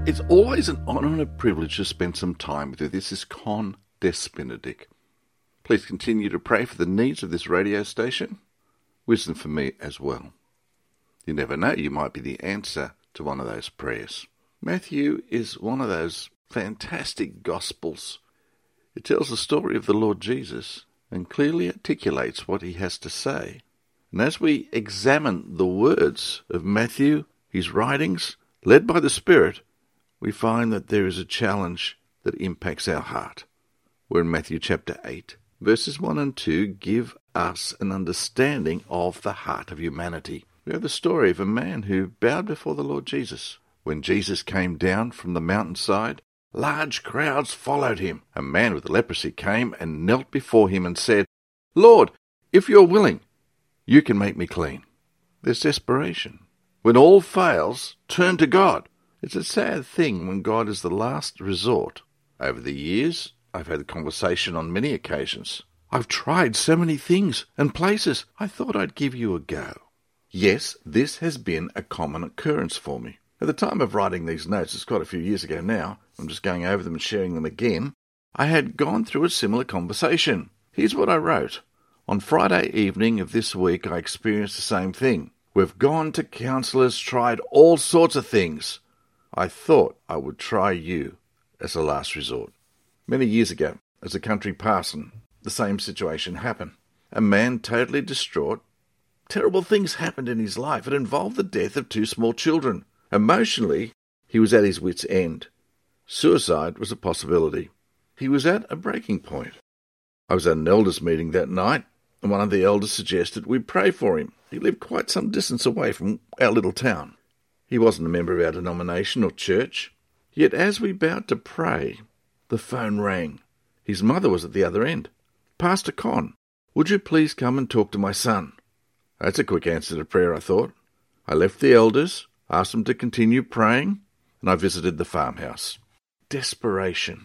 It's always an honour and a privilege to spend some time with you. This is Con Despinadic. Please continue to pray for the needs of this radio station. Wisdom for me as well. You never know, you might be the answer to one of those prayers. Matthew is one of those fantastic Gospels. It tells the story of the Lord Jesus and clearly articulates what he has to say. And as we examine the words of Matthew, his writings, led by the Spirit, we find that there is a challenge that impacts our heart. We're in Matthew chapter 8. Verses 1 and 2 give us an understanding of the heart of humanity. We have the story of a man who bowed before the Lord Jesus. When Jesus came down from the mountainside, large crowds followed him. A man with leprosy came and knelt before him and said, "Lord, if you're willing, you can make me clean." There's desperation. When all fails, turn to God. It's a sad thing when God is the last resort. Over the years, I've had a conversation on many occasions. I've tried so many things and places. I thought I'd give you a go. Yes, this has been a common occurrence for me. At the time of writing these notes, it's quite a few years ago now, I'm just going over them and sharing them again, I had gone through a similar conversation. Here's what I wrote. On Friday evening of this week, I experienced the same thing. We've gone to counsellors, tried all sorts of things. I thought I would try you as a last resort. Many years ago, as a country parson, the same situation happened. A man totally distraught. Terrible things happened in his life. It involved the death of 2 small children. Emotionally, he was at his wit's end. Suicide was a possibility. He was at a breaking point. I was at an elders' meeting that night, and one of the elders suggested we pray for him. He lived quite some distance away from our little town. He wasn't a member of our denomination or church. Yet as we bowed to pray, the phone rang. His mother was at the other end. "Pastor Con, would you please come and talk to my son?" That's a quick answer to prayer, I thought. I left the elders, asked them to continue praying, and I visited the farmhouse. Desperation.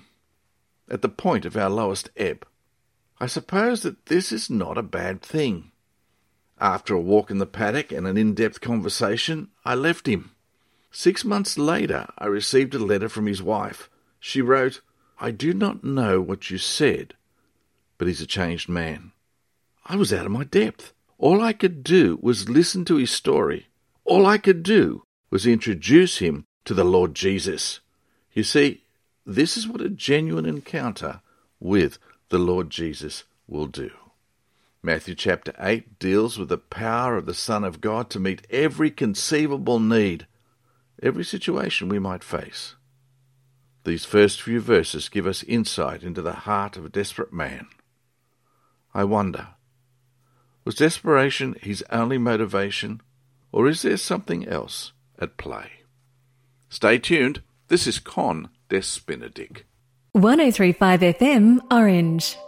At the point of our lowest ebb. I suppose that this is not a bad thing. After a walk in the paddock and an in-depth conversation, I left him. 6 months later, I received a letter from his wife. She wrote, "I do not know what you said, but he's a changed man." I was out of my depth. All I could do was listen to his story. All I could do was introduce him to the Lord Jesus. You see, this is what a genuine encounter with the Lord Jesus will do. Matthew chapter 8 deals with the power of the Son of God to meet every conceivable need, every situation we might face. These first few verses give us insight into the heart of a desperate man. I wonder, was desperation his only motivation, or is there something else at play? Stay tuned. This is Con Despinadic. 103.5 FM, Orange.